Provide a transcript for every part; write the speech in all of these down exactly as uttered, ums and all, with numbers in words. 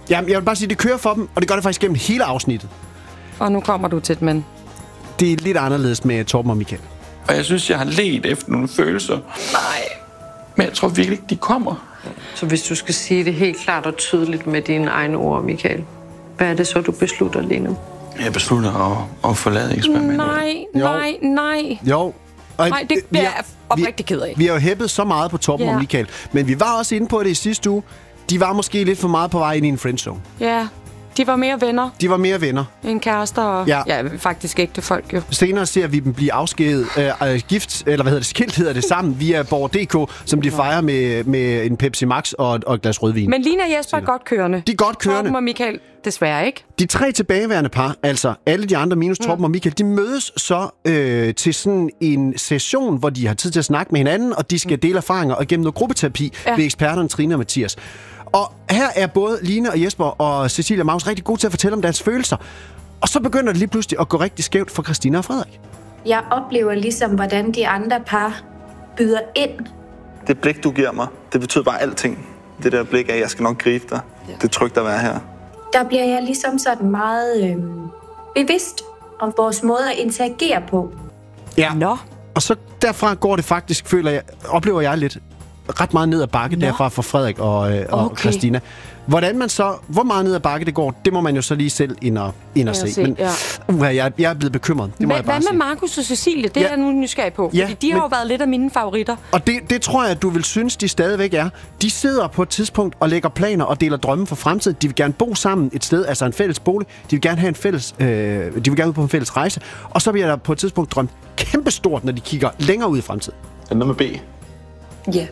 Jamen, jeg vil bare sige, det kører for dem, og det gør det faktisk gennem hele afsnittet. Og nu kommer du til et men. Det er lidt anderledes med Torben og Michael. Og jeg synes, jeg har ledt efter nogle følelser. Nej. Men jeg tror virkelig ikke, de kommer. Så hvis du skal sige det helt klart og tydeligt med dine egne ord, Michael, hvad er det så, du beslutter lige nu? Jeg beslutter at, at forlade eksperimentet. Nej, nej, nej. Jo. Og Nej, det bliver jeg oprigtig ked af. Vi har jo hæppet så meget på Torben Ja. og Michael, men vi var også inde på det i sidste uge. De var måske lidt for meget på vej ind i en friendzone. Ja, de var mere venner De var mere venner. end kærester og Ja. ja. Ja, faktisk ægte folk jo. Senere ser vi dem blive afskediget, øh, øh, gift, eller hvad hedder det, skilt hedder det sammen, via Borg punktum d k, som de fejrer med, med en Pepsi Max og, og et glas rødvin. Men Line og Jesper er godt kørende. De er godt kørende. Torben og Michael desværre ikke. De tre tilbageværende par, altså alle de andre minus Torben mm. og Michael, de mødes så øh, til sådan en session, hvor de har tid til at snakke med hinanden, og de skal dele erfaringer og gennem noget gruppeterapi Ja. ved eksperterne Trine og Mathias. Og her er både Line og Jesper og Cecilia Maus rigtig gode til at fortælle om deres følelser. Og så begynder det lige pludselig at gå rigtig skævt for Christina og Frederik. Jeg oplever ligesom, hvordan de andre par byder ind. Det blik, du giver mig, det betyder bare alting. Det der blik af, at jeg skal nok gribe dig. Ja. Det er trygt at være her. Der bliver jeg ligesom sådan meget øh, bevidst om vores måde at interagere på. Ja. Nå. Og så derfra går det faktisk, føler jeg, oplever jeg lidt, ret meget ned ad bakke Nå. derfra for Frederik og, øh, og Okay. Christina. Hvordan man så, hvor meget ned ad bakke det går, det må man jo så lige selv ind og, ind og Ja, se. se, Men ja. uh, jeg, jeg er blevet bekymret, det må Men, jeg bare hvad sige. med Markus og Cecilie? Det Ja. er jeg nu nysgerrig på. Ja, Fordi de har men- jo været lidt af mine favoritter. Og det, det tror jeg, at du vil synes, de stadigvæk er. De sidder på et tidspunkt og lægger planer og deler drømme for fremtiden. De vil gerne bo sammen et sted, altså en fælles bolig. De vil gerne have en fælles, øh, de vil gerne ud på en fælles rejse. Og så bliver der på et tidspunkt drømt kæmpestort, når de kigger længere ud i fremtiden. Er det noget med B? Ja.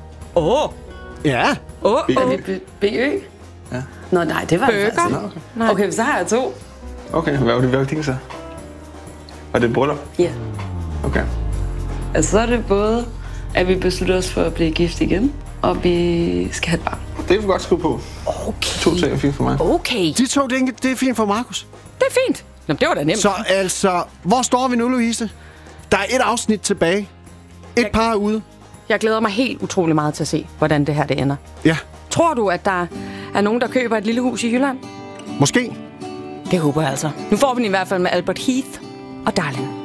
Åh! Ja, Åh! B. Er det B Ø? Ja. Nå, nej, det var det Burger? faktisk ikke. Nej. Okay, så har jeg to. Okay, hvad var det, hvad var det så? Var det et bryllup? Ja. Okay. Altså, så er det både, at vi beslutter os for at blive gift igen, og vi skal have et barn. Det kan vi godt skrive på. Okay. To ting er fint for mig. Okay. de to, det er, det er fint for Markus. Det er fint. Nå, det var da nemt. Så altså, hvor står vi nu, Louise? Der er et afsnit tilbage. Et par er ude. Jeg glæder mig helt utrolig meget til at se, hvordan det her det ender. Ja, Tror du, at der er nogen, der køber et lille hus i Jylland? måske. Det håber jeg altså. Nu får vi den i hvert fald med Albert Heath og Darling.